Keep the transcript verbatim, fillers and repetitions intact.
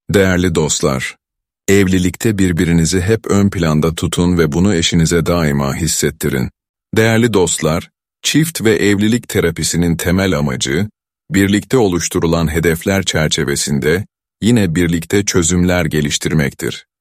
Değerli dostlar, evlilikte birbirinizi hep ön planda tutun ve bunu eşinize daima hissettirin. Değerli dostlar, çift ve evlilik terapisinin temel amacı, birlikte oluşturulan hedefler çerçevesinde yine birlikte çözümler geliştirmektir.